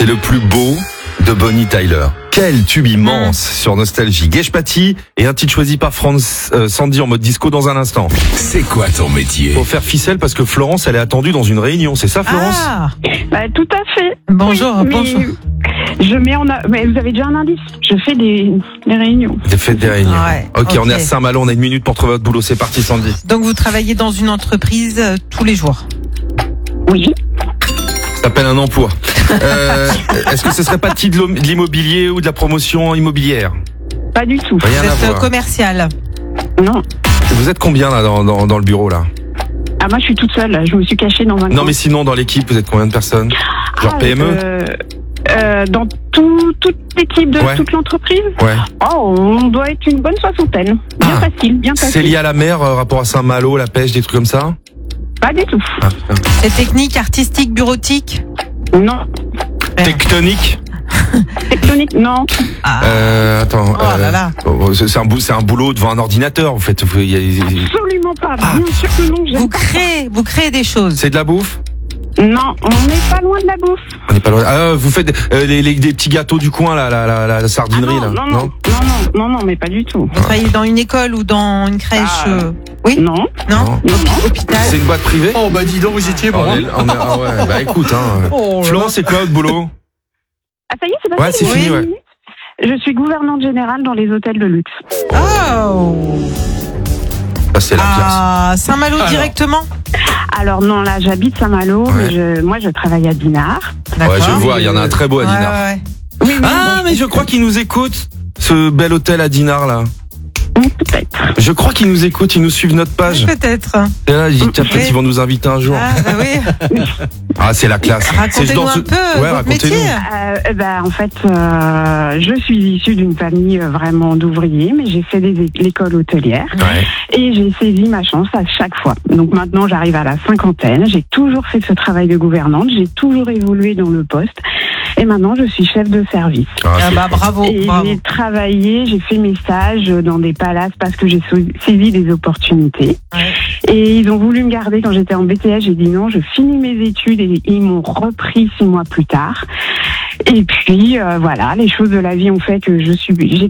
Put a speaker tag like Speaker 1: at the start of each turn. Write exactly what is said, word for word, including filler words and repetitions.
Speaker 1: C'est le plus beau de Bonnie Tyler. Quel tube immense mmh. sur Nostalgie. Gage Paty et un titre choisi par France euh, Sandy en mode disco dans un instant.
Speaker 2: C'est quoi ton métier?
Speaker 1: Faut faire ficelle parce que Florence, elle est attendue dans une réunion. C'est ça, Florence?
Speaker 3: Ah
Speaker 4: bah, tout à fait.
Speaker 3: Bonjour,
Speaker 4: oui,
Speaker 3: bonjour.
Speaker 4: Je mets en a... mais vous avez déjà un indice. Je fais des, des réunions.
Speaker 1: J'ai fait des réunions.
Speaker 3: Ouais,
Speaker 1: ok,
Speaker 3: okay.
Speaker 1: On est à Saint-Malo, on a une minute pour trouver votre boulot. C'est parti, Sandy.
Speaker 3: Donc vous travaillez dans une entreprise euh, tous les jours?
Speaker 4: Oui.
Speaker 1: Ça s'appelle un emploi. Euh, est-ce que ce serait pas de l'immobilier ou de la promotion immobilière?
Speaker 4: Pas du tout.
Speaker 1: Rien
Speaker 3: vous
Speaker 1: à
Speaker 3: êtes
Speaker 1: voir.
Speaker 3: commercial?
Speaker 4: Non.
Speaker 1: Vous êtes combien là dans, dans, dans le bureau là?
Speaker 4: Ah, moi je suis toute seule, là. Je me suis cachée dans un
Speaker 1: Non
Speaker 4: coin.
Speaker 1: mais sinon dans l'équipe vous êtes combien de personnes? Genre
Speaker 4: ah,
Speaker 1: P M E
Speaker 4: euh, euh, Dans tout, toute l'équipe de
Speaker 1: ouais.
Speaker 4: toute l'entreprise?
Speaker 1: Ouais.
Speaker 4: Oh, on doit être une bonne soixantaine. Bien
Speaker 1: ah.
Speaker 4: facile, bien facile.
Speaker 1: C'est lié à la mer, euh, rapport à Saint-Malo, la pêche, des trucs comme ça?
Speaker 4: Pas du tout.
Speaker 1: Ah,
Speaker 3: C'est technique, artistique, bureautique?
Speaker 4: Non.
Speaker 1: Tectonique?
Speaker 4: Tectonique, non.
Speaker 3: Ah.
Speaker 1: Euh, attends.
Speaker 3: Oh là là.
Speaker 1: Euh, c'est un, c'est un boulot devant un ordinateur, en fait. Il y a- il y a-
Speaker 4: Absolument pas.
Speaker 1: Ah.
Speaker 4: Bien sûr que non. j'aime
Speaker 3: Vous
Speaker 4: pas.
Speaker 3: créez, vous créez des choses?
Speaker 1: C'est de la bouffe?
Speaker 4: Non, on n'est pas loin de la bouffe.
Speaker 1: On n'est pas loin. Ah, vous faites euh, les, les, des petits gâteaux du coin, là, la, la, la, la sardinerie,
Speaker 4: ah non,
Speaker 1: là.
Speaker 4: non, non, non, non, non, non, mais pas du tout.
Speaker 3: Vous travaillez dans une école ou dans une crèche?
Speaker 4: Ah.
Speaker 3: euh, Oui?
Speaker 4: Non,
Speaker 3: Non?
Speaker 1: Non.
Speaker 4: non, non.
Speaker 3: Hôpital?
Speaker 1: C'est une boîte privée?
Speaker 2: Oh bah dis donc, vous étiez
Speaker 1: On
Speaker 2: bon.
Speaker 1: est- on est- ah ouais, bah écoute, hein.
Speaker 3: Oh là
Speaker 1: Florence, c'est quoi votre boulot?
Speaker 4: Ah, ça y est, c'est passé.
Speaker 1: Ouais, c'est fini, ouais.
Speaker 4: Je suis gouvernante générale dans les hôtels de luxe.
Speaker 3: Oh!
Speaker 1: Ah, c'est la classe.
Speaker 3: Ah, Saint-Malo
Speaker 2: Alors.
Speaker 3: directement?
Speaker 4: Alors non, là, j'habite Saint-Malo,
Speaker 1: Ouais.
Speaker 4: mais je, moi, je travaille à Dinard.
Speaker 3: D'accord.
Speaker 1: Ouais, je vois, il y en a un très beau à
Speaker 3: Ouais,
Speaker 1: Dinard.
Speaker 3: ouais, ouais.
Speaker 4: Oui, oui,
Speaker 1: Ah, mais je crois qu'il nous écoute, ce bel hôtel à Dinard, là.
Speaker 4: oui, peut-être.
Speaker 1: Je crois qu'ils nous écoutent, ils nous suivent notre page.
Speaker 3: Peut-être.
Speaker 1: Et là, je dis, tiens, peut-être
Speaker 3: Oui.
Speaker 1: qu'ils vont nous inviter un jour.
Speaker 3: Ah, bah oui.
Speaker 1: Ah, c'est la classe. C'est
Speaker 3: Racontez-nous
Speaker 1: dans ce-
Speaker 3: un peu
Speaker 1: Ouais,
Speaker 3: votre
Speaker 1: racontez-nous.
Speaker 3: métier.
Speaker 4: Euh, eh ben, en fait, euh, je suis issue d'une famille euh, vraiment d'ouvriers, mais j'ai fait des, l'école hôtelière
Speaker 1: Ouais.
Speaker 4: et j'ai saisi ma chance à chaque fois. Donc maintenant, j'arrive à la cinquantaine. J'ai toujours fait ce travail de gouvernante. J'ai toujours évolué dans le poste. Et maintenant, je suis chef de service.
Speaker 1: Ah,
Speaker 3: Ah
Speaker 1: c'est
Speaker 3: bah
Speaker 1: cool.
Speaker 3: bravo,
Speaker 4: Et
Speaker 3: bravo.
Speaker 4: j'ai travaillé, j'ai fait mes stages dans des palaces parce que j'ai sau- saisi des opportunités.
Speaker 3: Ouais.
Speaker 4: Et ils ont voulu me garder quand j'étais en B T S. J'ai dit non, je finis mes études et ils m'ont repris six mois plus tard. Et puis euh, voilà, les choses de la vie ont fait que je suis, j'ai